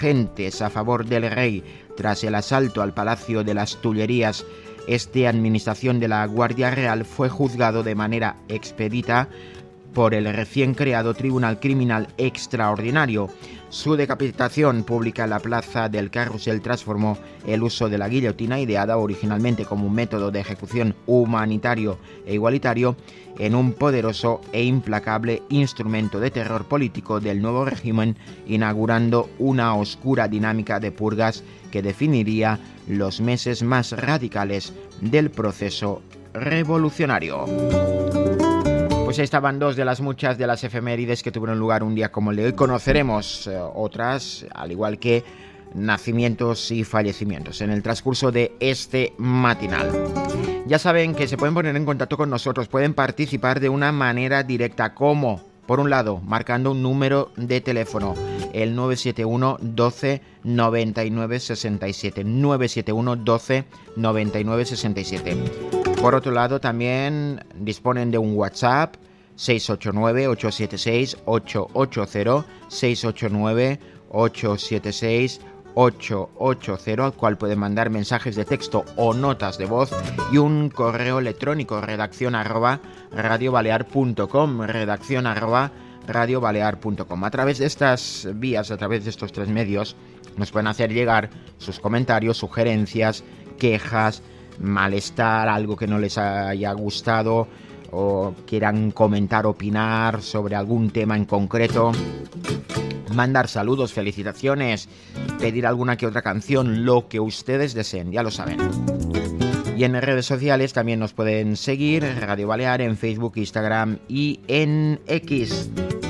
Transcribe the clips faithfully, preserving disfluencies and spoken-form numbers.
insurgentes a favor del rey tras el asalto al Palacio de las Tullerías, esta administración de la Guardia Real fue juzgado de manera expedita por el recién creado Tribunal Criminal Extraordinario. Su decapitación pública en la Plaza del Carrusel transformó el uso de la guillotina, ideada originalmente como un método de ejecución humanitario e igualitario, en un poderoso e implacable instrumento de terror político del nuevo régimen, inaugurando una oscura dinámica de purgas que definiría los meses más radicales del proceso revolucionario. Pues estaban dos de las muchas de las efemérides que tuvieron lugar un día como el de hoy. Conoceremos eh, otras, al igual que nacimientos y fallecimientos en el transcurso de este matinal. Ya saben que se pueden poner en contacto con nosotros, pueden participar de una manera directa. ¿Cómo? Por un lado, marcando un número de teléfono, el nueve siete uno doce noventa y nueve sesenta y siete, nueve siete uno doce noventa y nueve sesenta y siete. Por otro lado, también disponen de un WhatsApp, seis ocho nueve ocho siete seis ocho ocho cero, seis ocho nueve ocho siete seis ocho ocho cero, al cual pueden mandar mensajes de texto o notas de voz, y un correo electrónico, redacción arroba radiobalear punto com, redacción arroba radiobalear punto com. A través de estas vías, a través de estos tres medios, nos pueden hacer llegar sus comentarios, sugerencias, quejas, malestar, algo que no les haya gustado o quieran comentar, opinar sobre algún tema en concreto, mandar saludos, felicitaciones, pedir alguna que otra canción, lo que ustedes deseen, ya lo saben. Y en redes sociales también nos pueden seguir, Radio Balear, en Facebook, Instagram y en X.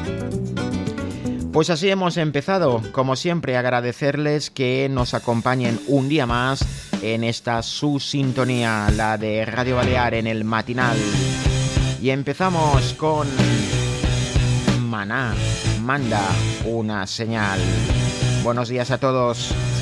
Pues así hemos empezado. Como siempre, agradecerles que nos acompañen un día más en esta su sintonía, la de Radio Balear en el matinal. Y empezamos con Maná, Manda una señal. Buenos días a todos.